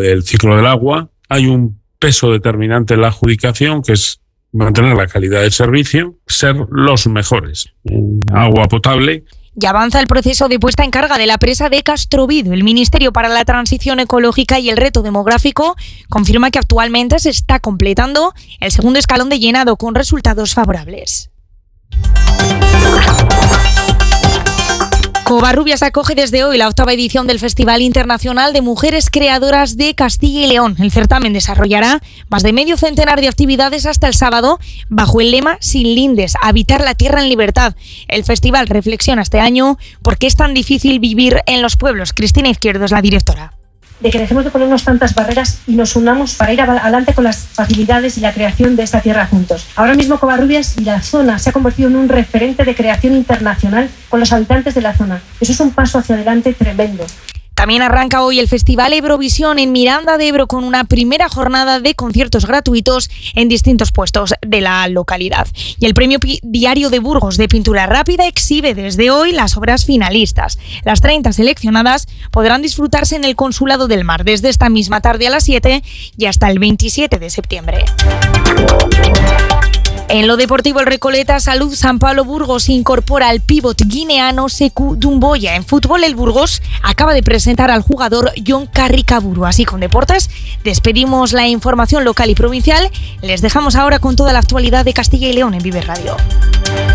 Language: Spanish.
del ciclo del agua. Hay un peso determinante en la adjudicación, que es mantener la calidad del servicio, ser los mejores en agua potable. Y avanza el proceso de puesta en carga de la presa de Castrovido. El Ministerio para la Transición Ecológica y el Reto Demográfico confirma que actualmente se está completando el segundo escalón de llenado con resultados favorables. Covarrubias acoge desde hoy la 8ª edición del Festival Internacional de Mujeres Creadoras de Castilla y León. El certamen desarrollará más de medio centenar de actividades hasta el sábado bajo el lema Sin lindes, habitar la tierra en libertad. El festival reflexiona este año por qué es tan difícil vivir en los pueblos. Cristina Izquierdo es la directora. De que dejemos de ponernos tantas barreras y nos unamos para ir adelante con las facilidades y la creación de esta tierra juntos. Ahora mismo Covarrubias y la zona se ha convertido en un referente de creación internacional con los habitantes de la zona. Eso es un paso hacia adelante tremendo. También arranca hoy el Festival Ebrovisión en Miranda de Ebro con una primera jornada de conciertos gratuitos en distintos puestos de la localidad. Y el Premio Diario de Burgos de Pintura Rápida exhibe desde hoy las obras finalistas. Las 30 seleccionadas podrán disfrutarse en el Consulado del Mar desde esta misma tarde a las 7 y hasta el 27 de septiembre. En lo deportivo, el Recoleta Salud San Pablo Burgos incorpora al pívot guineano Sekou Doumbouya. En fútbol, el Burgos acaba de presentar al jugador John Carricaburu. Así con deportes, despedimos la información local y provincial. Les dejamos ahora con toda la actualidad de Castilla y León en Vive Radio.